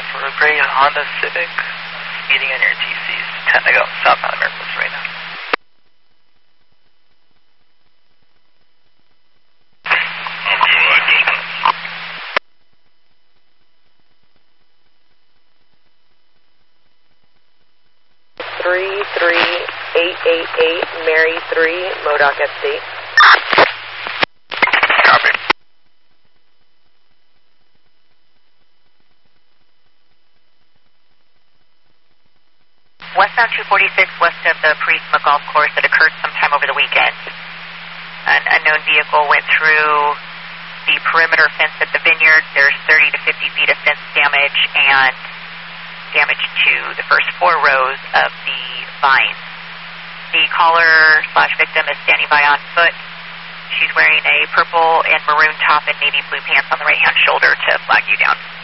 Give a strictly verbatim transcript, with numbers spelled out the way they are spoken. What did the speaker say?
for a gray Honda Civic, speeding on your T Cs, ten to go, southbound Americans right now. three three eight eight eight, Mary three, Modoc S C. Copy. Westbound two forty-six, west of the Prisma Golf Course, that occurred sometime over the weekend. An unknown vehicle went through the perimeter fence at the vineyard. There's thirty to fifty feet of fence damage and damage to the first four rows of the vines. The caller slash victim is standing by on foot. She's wearing a purple and maroon top and navy blue pants on the right-hand shoulder to flag you down.